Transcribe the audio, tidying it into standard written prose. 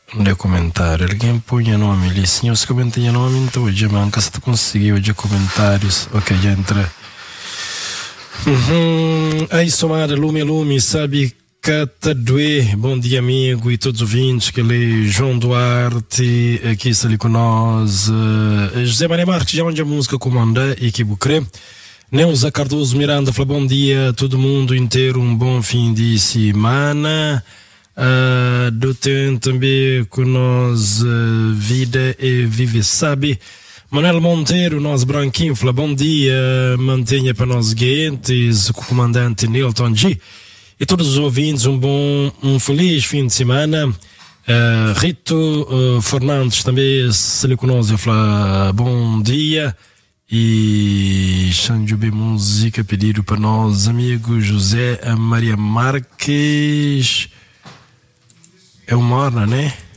de comentário. Alguém punha nome ali, sim, os comentários nome, então hoje manca, se tu conseguiu hoje comentários, ok, já entra. Aí somada, Lume, sabe, Catadue, bom dia amigo e todos os ouvintes, que ele João Duarte, aqui está ali com nós, José Maria Marques, já onde a música comanda e que bucrê. Neuza Cardoso Miranda fala bom dia a todo mundo inteiro, um bom fim de semana. Do tempo também com nós, Vida e Vive Sabe. Manuel Monteiro, nós branquinho, fala bom dia, mantenha para nós guentes, o comandante Nilton G. E todos os ouvintes, um feliz fim de semana. Rito Fernandes também, se ele conosco, fala bom dia. E Xanjube Música pedido para nós, amigo José Maria Marques. É uma hora, né?